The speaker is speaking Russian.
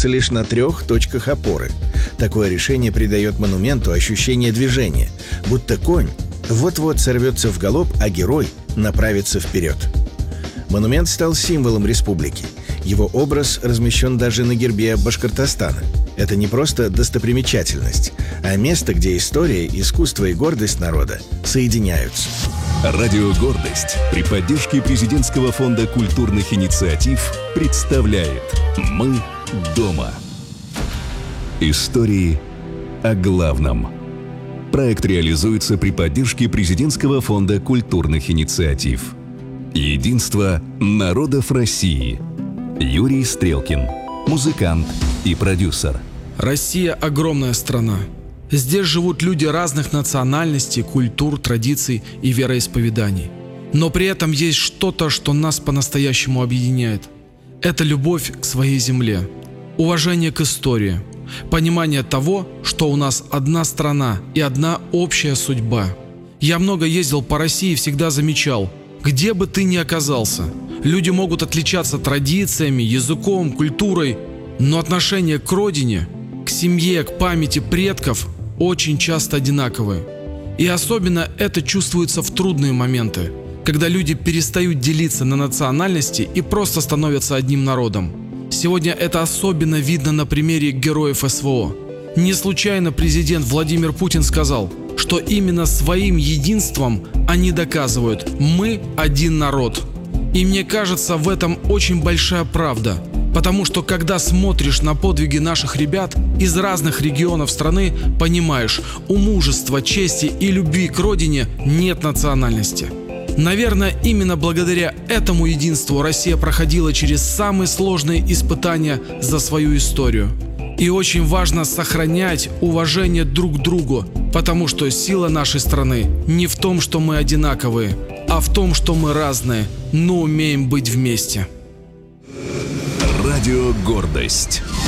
находится лишь на 3 точках опоры. Такое решение придает монументу ощущение движения, будто конь вот-вот сорвется в галоп, а герой направится вперед. Монумент стал символом республики. Его образ размещен даже на гербе Башкортостана. Это не просто достопримечательность, а место, где история, искусство и гордость народа соединяются. Радио «Гордость» при поддержке Президентского фонда культурных инициатив представляет «Мы дома». Истории о главном. Проект реализуется при поддержке Президентского фонда культурных инициатив. Единство народов России. Юрий Стрелкин, музыкант и продюсер. Россия – огромная страна. Здесь живут люди разных национальностей, культур, традиций и вероисповеданий. Но при этом есть что-то, что нас по-настоящему объединяет. Это любовь к своей земле, уважение к истории, понимание того, что у нас одна страна и одна общая судьба. Я много ездил по России и всегда замечал, где бы ты ни оказался, люди могут отличаться традициями, языком, культурой, но отношение к родине, к семье, к памяти предков очень часто одинаковые. И особенно это чувствуется в трудные моменты, когда люди перестают делиться на национальности и просто становятся одним народом. Сегодня это особенно видно на примере героев СВО. Не случайно президент Владимир Путин сказал, что именно своим единством они доказывают: мы один народ. И мне кажется, в этом очень большая правда. Потому что когда смотришь на подвиги наших ребят из разных регионов страны, понимаешь, у мужества, чести и любви к родине нет национальности. Наверное, именно благодаря этому единству Россия проходила через самые сложные испытания за свою историю. И очень важно сохранять уважение друг к другу, потому что сила нашей страны не в том, что мы одинаковые, а в том, что мы разные, но умеем быть вместе. Радио «Гордость».